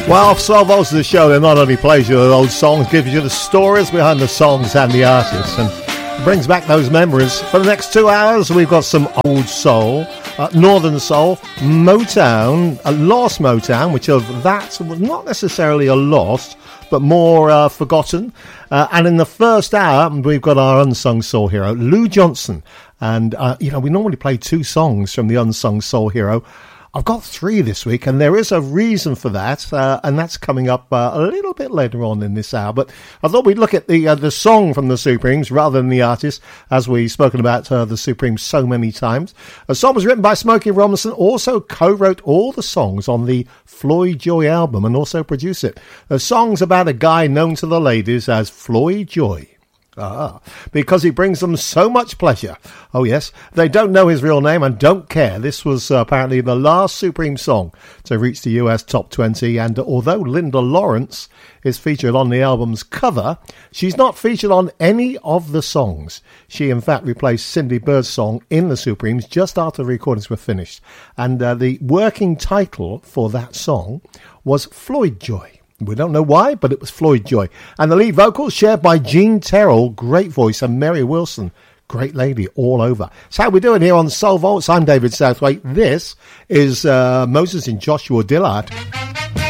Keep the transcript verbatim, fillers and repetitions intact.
Well, twelve volts of the show, they not only plays you the old songs, gives you the stories behind the songs and the artists, and brings back those memories. For the next two hours, we've got some old soul, uh, northern soul, Motown, a lost Motown, which of that was not necessarily a lost, but more uh, forgotten. Uh, and in the first hour, we've got our unsung soul hero, Lou Johnson. And, uh, you know, we normally play two songs from the unsung soul hero. I've got three this week, and there is a reason for that, uh, and that's coming up uh, a little bit later on in this hour. But I thought we'd look at the uh, the song from the Supremes rather than the artist, as we've spoken about uh, the Supremes so many times. The song was written by Smokey Robinson, also co-wrote all the songs on the Floyd Joy album, and also produced it. The song's about a guy known to the ladies as Floyd Joy. Ah, because he brings them so much pleasure. Oh yes, they don't know his real name and don't care. This was uh, apparently the last Supreme song to reach the U S top twenty, and although Linda Lawrence is featured on the album's cover, she's not featured on any of the songs. She in fact replaced Cindy Bird's song in the Supremes just after the recordings were finished, and uh, the working title for that song was Floyd Joy. We don't know why, but it was Floyd Joy. And the lead vocals shared by Jean Terrell, great voice, and Mary Wilson, great lady all over. So how we doing here on Soul Vaults? I'm David Southwaite. This is uh, Moses and Joshua Dillard.